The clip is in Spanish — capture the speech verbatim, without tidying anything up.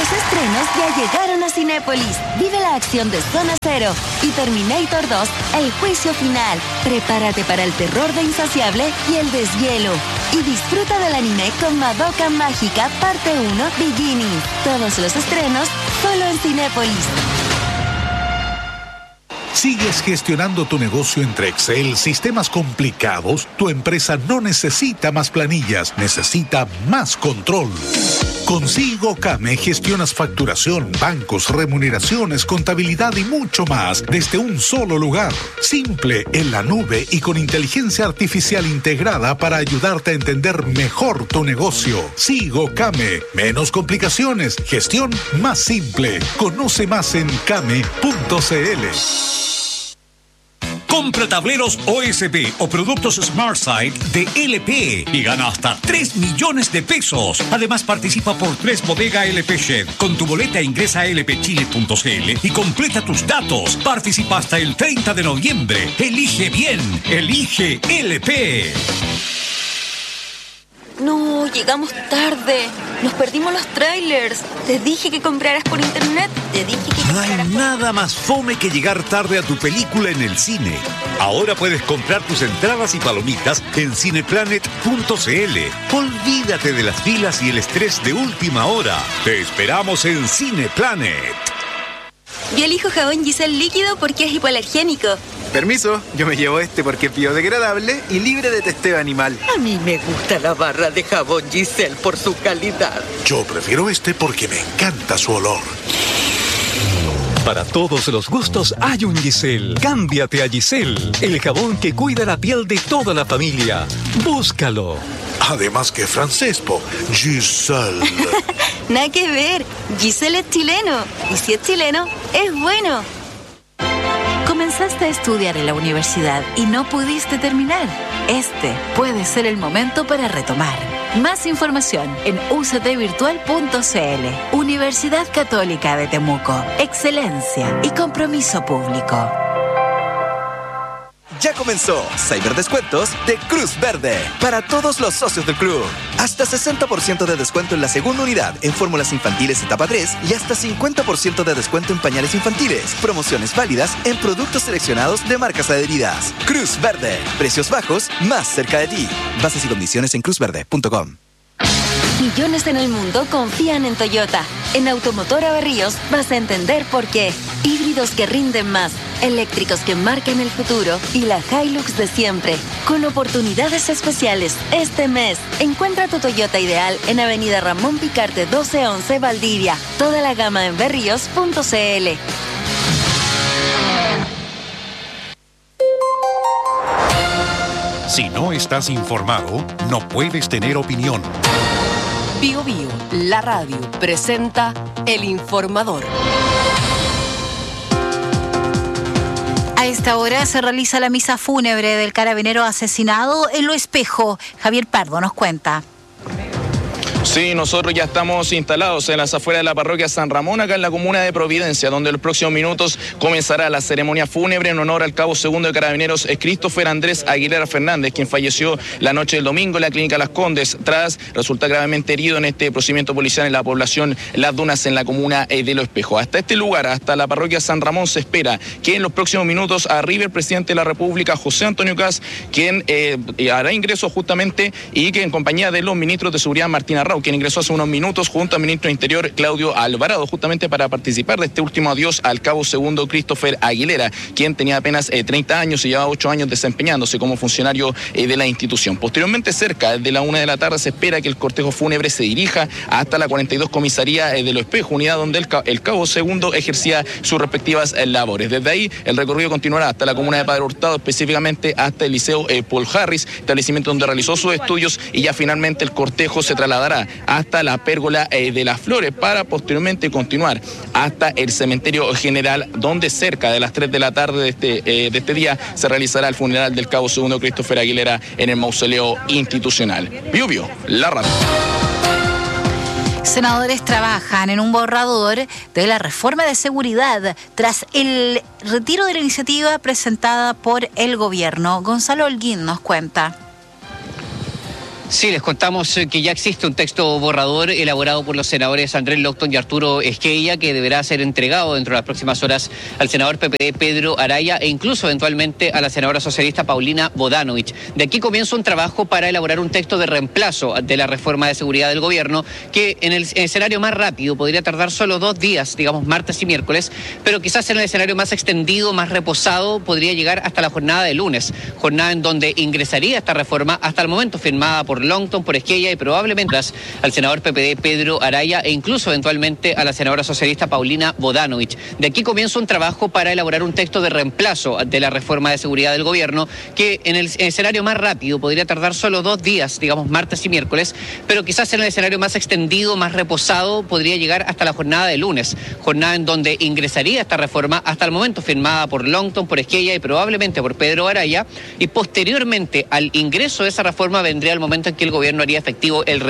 Los estrenos ya llegaron a Cinépolis. Vive la acción de Zona Cero y Terminator dos, el juicio final. Prepárate para el terror de Insaciable y el deshielo. Y disfruta del anime con Madoka Mágica parte uno Beginning. Todos los estrenos solo en Cinépolis. ¿Sigues gestionando tu negocio entre Excel, sistemas complicados? Tu empresa no necesita más planillas, necesita más control. Con SIGOCAME gestionas facturación, bancos, remuneraciones, contabilidad y mucho más desde un solo lugar. Simple, en la nube y con inteligencia artificial integrada para ayudarte a entender mejor tu negocio. SIGOCAME. Menos complicaciones, gestión más simple. Conoce más en came punto c l. Compra tableros O S B o productos SmartSide de L P y gana hasta tres millones de pesos. Además participa por tres Bodega L P Shed. Con tu boleta ingresa a l p chile punto c l y completa tus datos. Participa hasta el treinta de noviembre. Elige bien. Elige L P. No, llegamos tarde. Nos perdimos los trailers. Te dije que compraras por internet. Te dije que No hay compraras por... nada más fome que llegar tarde a tu película en el cine. Ahora puedes comprar tus entradas y palomitas en cineplanet punto c l. Olvídate de las filas y el estrés de última hora. Te esperamos en Cineplanet. Yo elijo jabón Giselle líquido porque es hipoalergénico. Permiso, yo me llevo este porque es biodegradable y libre de testeo animal. A mí me gusta la barra de jabón Giselle por su calidad. Yo prefiero este porque me encanta su olor. Para todos los gustos hay un Giselle. Cámbiate a Giselle, el jabón que cuida la piel de toda la familia. Búscalo. Además que francés, po. Giselle. Nada que ver. Giselle es chileno. Y si es chileno, es bueno. Comenzaste a estudiar en la universidad y no pudiste terminar. Este puede ser el momento para retomar. Más información en u c t virtual punto c l. Universidad Católica de Temuco. Excelencia y compromiso público. Ya comenzó Cyberdescuentos de Cruz Verde para todos los socios del club. Hasta sesenta por ciento de descuento en la segunda unidad en fórmulas infantiles etapa tres y hasta cincuenta por ciento de descuento en pañales infantiles. Promociones válidas en productos seleccionados de marcas adheridas. Cruz Verde. Precios bajos más cerca de ti. Bases y condiciones en cruz verde punto com. Millones en el mundo confían en Toyota. En Automotora Berríos vas a entender por qué. Híbridos que rinden más, eléctricos que marcan el futuro y la Hilux de siempre. Con oportunidades especiales este mes. Encuentra tu Toyota ideal en Avenida Ramón Picarte doce once Valdivia. Toda la gama en berríos punto c l. Si no estás informado, no puedes tener opinión. Bio Bio, la radio, presenta El Informador. A esta hora se realiza la misa fúnebre del carabinero asesinado en Lo Espejo. Javier Pardo nos cuenta. Sí, nosotros ya estamos instalados en las afueras de la parroquia San Ramón, acá en la comuna de Providencia, donde en los próximos minutos comenzará la ceremonia fúnebre en honor al cabo segundo de Carabineros, Christopher Andrés Aguilera Fernández, quien falleció la noche del domingo en la clínica Las Condes, tras resultar gravemente herido en este procedimiento policial en la población Las Dunas, en la comuna de Lo Espejo. Hasta este lugar, hasta la parroquia San Ramón, se espera que en los próximos minutos arribe el presidente de la República, José Antonio Kast, quien eh, hará ingreso justamente y que en compañía de los ministros de Seguridad, Martín Arrau, quien ingresó hace unos minutos junto al ministro de Interior, Claudio Alvarado, justamente para participar de este último adiós al cabo segundo Christopher Aguilera, quien tenía apenas eh, treinta años y llevaba ocho años desempeñándose como funcionario eh, de la institución. Posteriormente, cerca de la una de la tarde, se espera que el cortejo fúnebre se dirija hasta la cuarenta y dos comisaría eh, de Lo Espejo, unidad donde el, el cabo segundo ejercía sus respectivas eh, labores. Desde ahí, el recorrido continuará hasta la comuna de Padre Hurtado, específicamente hasta el liceo eh, Paul Harris, establecimiento donde realizó sus estudios, y ya finalmente el cortejo se trasladará hasta la pérgola eh, de las Flores para posteriormente continuar hasta el cementerio general, donde cerca de las tres de la tarde de este, eh, de este día se realizará el funeral del cabo segundo Christopher Aguilera en el mausoleo institucional. Bio Bio, la radio. Senadores trabajan en un borrador de la reforma de seguridad tras el retiro de la iniciativa presentada por el gobierno. Gonzalo Holguín nos cuenta. Sí, les contamos que ya existe un texto borrador elaborado por los senadores Andrés Locton y Arturo Esquella que deberá ser entregado dentro de las próximas horas al senador P P D Pedro Araya e incluso eventualmente a la senadora socialista Paulina Bodanovich. De aquí comienza un trabajo para elaborar un texto de reemplazo de la reforma de seguridad del gobierno que en el escenario más rápido podría tardar solo dos días, digamos martes y miércoles, pero quizás en el escenario más extendido, más reposado, podría llegar hasta la jornada de lunes, jornada en donde ingresaría esta reforma hasta el momento firmada por Longton, por Esquella y probablemente al senador P P D Pedro Araya e incluso eventualmente a la senadora socialista Paulina Bodanovich. De aquí comienza un trabajo para elaborar un texto de reemplazo de la reforma de seguridad del gobierno que en el escenario más rápido podría tardar solo dos días, digamos martes y miércoles, pero quizás en el escenario más extendido, más reposado, podría llegar hasta la jornada de lunes, jornada en donde ingresaría esta reforma hasta el momento firmada por Longton, por Esquella y probablemente por Pedro Araya, y posteriormente al ingreso de esa reforma vendría el momento en que el gobierno haría efectivo el